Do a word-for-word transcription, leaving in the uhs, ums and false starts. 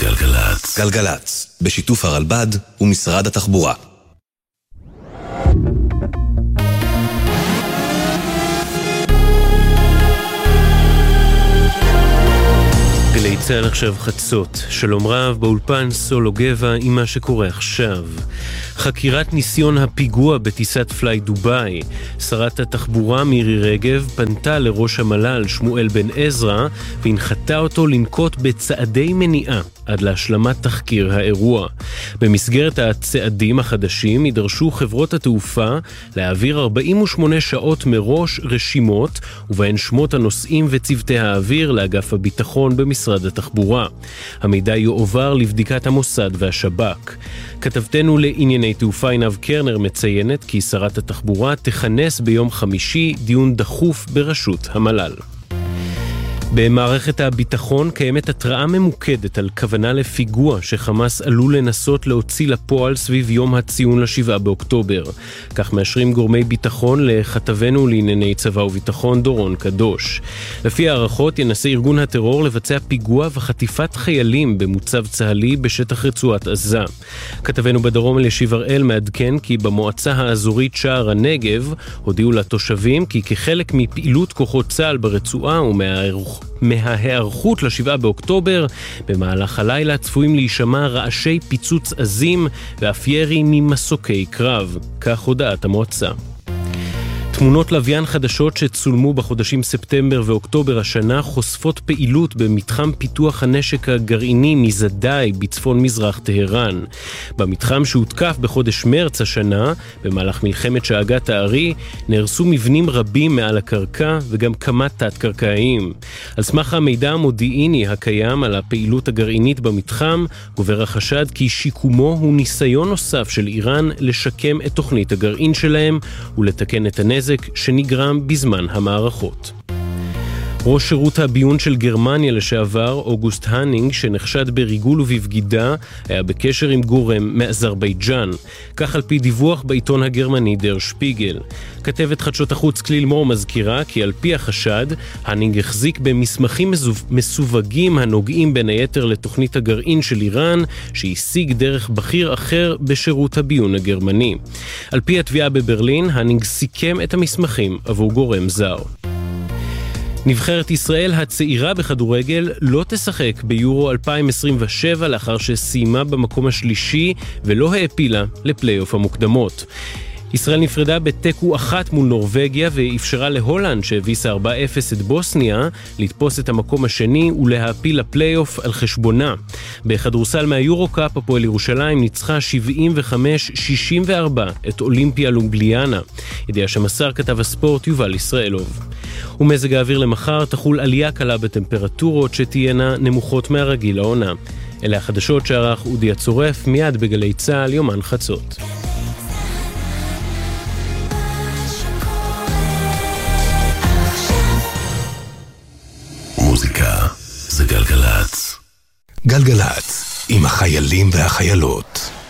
גלגלץ. גלגלץ, בשיתוף הרלב"ד ומשרד התחבורה. גלי צהל עכשיו חצות. שלום רב, באולפן סולו גבע עם מה שקורה עכשיו. חקירת ניסיון הפיגוע בטיסת פליי דוביי. שרת התחבורה מירי רגב פנתה לראש המל"ל שמואל בן עזרא והנחתה אותו לנקוט בצעדי מניעה עד להשלמת תחקיר האירוע. במסגרת הצעדים החדשים יידרשו חברות התעופה להעביר ארבעים ושמונה שעות מראש רשימות ובהן שמות הנוסעים וצוותי האוויר לאגף הביטחון במשרד התחבורה. המידע יועבר לבדיקת המוסד והשב"כ. כתבתנו לענייני תעופה עינב קרנר מציינת כי שרת התחבורה תכנס ביום חמישי דיון דחוף בראשות המל"ל. במערכת הביטחון קיימת התראה ממוקדת על כוונה לפיגוע שחמאס עלול לנסות להוציא לפועל סביב יום הציון לשבעה באוקטובר. כך מאשרים גורמי ביטחון לכתבנו לענייני צבא וביטחון דורון קדוש. לפי הערכות ינסה ארגון הטרור לבצע פיגוע וחטיפת חיילים במוצב צהלי בשטח רצועת עזה. כתבנו בדרום אלישיב הראל מעדכן כי במועצה האזורית שער הנגב הודיעו לתושבים כי כחלק מפעילות כוחות צה"ל ברצועה ומהערוך מההיערכות לשבעה באוקטובר, במהלך הלילה צפויים להישמע רעשי פיצוץ עזים ואף ירי ממסוקי קרב. כך הודעת המועצה. תמונות לוויין חדשות שצולמו בחודשים ספטמבר ואוקטובר השנה חושפות פעילות במתחם פיתוח הנשק הגרעיני מזדאי בצפון מזרח טהרן. במתחם שהותקף בחודש מרץ השנה, במהלך מלחמת שאגת הארי, נהרסו מבנים רבים מעל הקרקע וגם כמה תת-קרקעיים. על סמך המידע המודיעיני הקיים על הפעילות הגרעינית במתחם, גובר החשד כי שיקומו הוא ניסיון נוסף של איראן לשקם את תוכנית הגרעין שלהם ולתקן את הנזק שנגרם בזמן המערכות. ראש שירות הביון של גרמניה לשעבר, אוגוסט הנינג, שנחשד בריגול ובבגידה, היה בקשר עם גורם מאזרבייג'אן. כך על פי דיווח בעיתון הגרמני דר שפיגל. כתבת חדשות החוץ כליל מור מזכירה כי על פי החשד, הנינג החזיק במסמכים מסווגים הנוגעים בין היתר לתוכנית הגרעין של איראן, שהשיג דרך בכיר אחר בשירות הביון הגרמני. על פי התביעה בברלין, הנינג סיכם את המסמכים עבור גורם זר. נבחרת ישראל הצעירה בכדורגל לא תשחק ביורו אלפיים עשרים ושבע לאחר שסיימה במקום השלישי ולא העפילה לפלייאוף המוקדמות. ישראל נפרדה בתיקו אחת מול נורווגיה ואפשרה להולנד שהביסה ארבע אפס את בוסניה לתפוס את המקום השני ולהעפיל לפלייאוף על חשבונה. בכדורסל מהיורו-קאפ הפועל ירושלים ניצחה שבעים וחמש שישים וארבע את אולימפיה לובליאנה. ידיעה שמסר כתב הספורט יובל ישראלוב. ומזג האוויר למחר תחול עלייה קלה בטמפרטורות שתהיינה נמוכות מהרגיל העונה. אלה החדשות שערך אודי הצורף מיד בגלי צהל יומן חצות. מוזיקה זה גלגלץ. גלגלץ עם החיילים והחיילות.